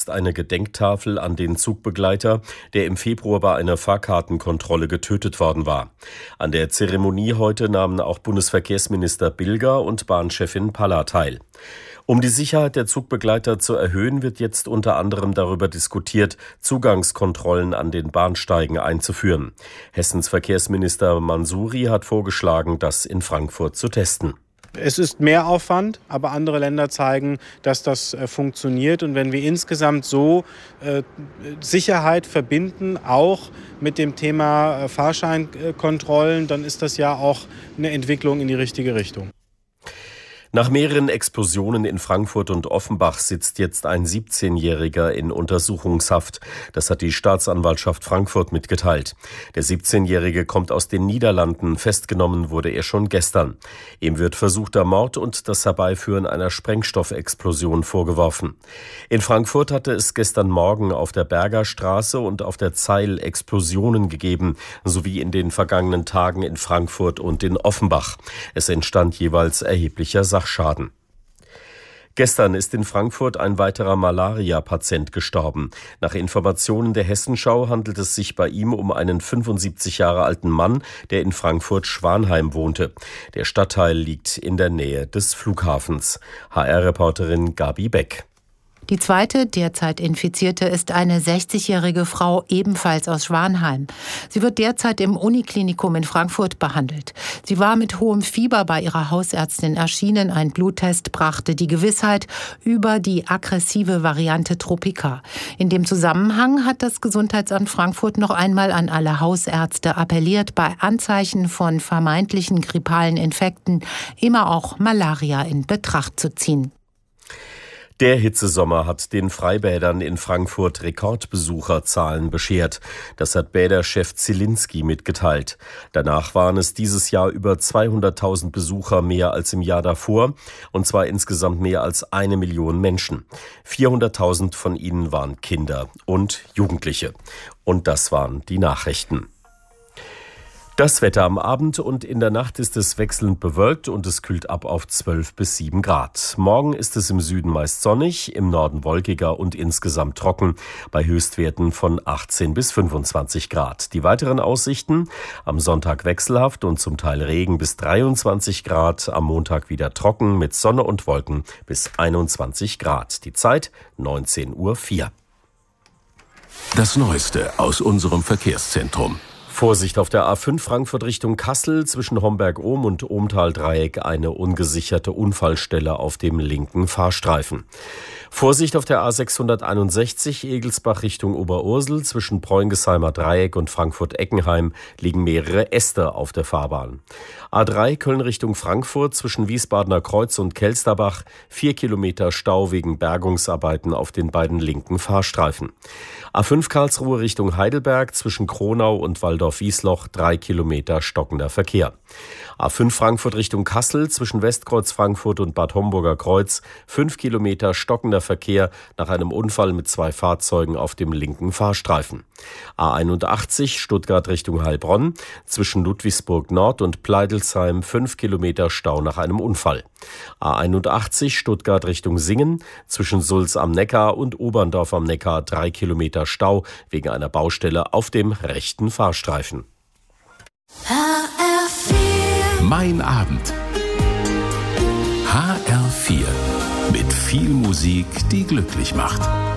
ist eine Gedenktafel an den Zugbegleiter, der im Februar bei einer Fahrkartenkontrolle getötet worden war. An der Zeremonie heute nahmen auch Bundesverkehrsminister Bilger und Bahnchefin Palla teil. Um die Sicherheit der Zugbegleiter zu erhöhen, wird jetzt unter anderem darüber diskutiert, Zugangskontrollen an den Bahnsteigen einzuführen. Hessens Verkehrsminister Mansouri hat vorgeschlagen, das in Frankfurt zu testen. Es ist mehr Aufwand, aber andere Länder zeigen, dass das funktioniert. Und wenn wir insgesamt so Sicherheit verbinden, auch mit dem Thema Fahrscheinkontrollen, dann ist das ja auch eine Entwicklung in die richtige Richtung. Nach mehreren Explosionen in Frankfurt und Offenbach sitzt jetzt ein 17-Jähriger in Untersuchungshaft. Das hat die Staatsanwaltschaft Frankfurt mitgeteilt. Der 17-Jährige kommt aus den Niederlanden. Festgenommen wurde er schon gestern. Ihm wird versuchter Mord und das Herbeiführen einer Sprengstoffexplosion vorgeworfen. In Frankfurt hatte es gestern Morgen auf der Berger Straße und auf der Zeil Explosionen gegeben, sowie in den vergangenen Tagen in Frankfurt und in Offenbach. Es entstand jeweils erheblicher Sachschaden. Gestern ist in Frankfurt ein weiterer Malaria-Patient gestorben. Nach Informationen der Hessenschau handelt es sich bei ihm um einen 75 Jahre alten Mann, der in Frankfurt-Schwanheim wohnte. Der Stadtteil liegt in der Nähe des Flughafens. HR-Reporterin Gabi Beck. Die zweite derzeit Infizierte ist eine 60-jährige Frau, ebenfalls aus Schwanheim. Sie wird derzeit im Uniklinikum in Frankfurt behandelt. Sie war mit hohem Fieber bei ihrer Hausärztin erschienen. Ein Bluttest brachte die Gewissheit über die aggressive Variante Tropica. In dem Zusammenhang hat das Gesundheitsamt Frankfurt noch einmal an alle Hausärzte appelliert, bei Anzeichen von vermeintlichen grippalen Infekten immer auch Malaria in Betracht zu ziehen. Der Hitzesommer hat den Freibädern in Frankfurt Rekordbesucherzahlen beschert. Das hat Bäderchef Zielinski mitgeteilt. Danach waren es dieses Jahr über 200.000 Besucher mehr als im Jahr davor, und zwar insgesamt mehr als 1 Million Menschen. 400.000 von ihnen waren Kinder und Jugendliche. Und das waren die Nachrichten. Das Wetter: am Abend und in der Nacht ist es wechselnd bewölkt und es kühlt ab auf 12 bis 7 Grad. Morgen ist es im Süden meist sonnig, im Norden wolkiger und insgesamt trocken, bei Höchstwerten von 18 bis 25 Grad. Die weiteren Aussichten: am Sonntag wechselhaft und zum Teil Regen bis 23 Grad, am Montag wieder trocken mit Sonne und Wolken bis 21 Grad. Die Zeit 19:04 Uhr. Das Neueste aus unserem Verkehrszentrum. Vorsicht auf der A5 Frankfurt Richtung Kassel, zwischen Homberg-Ohm und Ohmtal-Dreieck eine ungesicherte Unfallstelle auf dem linken Fahrstreifen. Vorsicht auf der A661 Egelsbach Richtung Oberursel, zwischen Preungesheimer Dreieck und Frankfurt-Eckenheim liegen mehrere Äste auf der Fahrbahn. A3 Köln Richtung Frankfurt, zwischen Wiesbadener Kreuz und Kelsterbach 4 Kilometer Stau wegen Bergungsarbeiten auf den beiden linken Fahrstreifen. A5 Karlsruhe Richtung Heidelberg, zwischen Kronau und Waldorf-Wiesloch 3 Kilometer stockender Verkehr. A5 Frankfurt Richtung Kassel, zwischen Westkreuz Frankfurt und Bad Homburger Kreuz 5 Kilometer stockender Verkehr nach einem Unfall mit 2 Fahrzeugen auf dem linken Fahrstreifen. A81 Stuttgart Richtung Heilbronn, zwischen Ludwigsburg Nord und Pleidelsheim 5 Kilometer Stau nach einem Unfall. A81 Stuttgart Richtung Singen, zwischen Sulz am Neckar und Oberndorf am Neckar 3 Kilometer Stau wegen einer Baustelle auf dem rechten Fahrstreifen. Mein Abend. HR4. Mit viel Musik, die glücklich macht.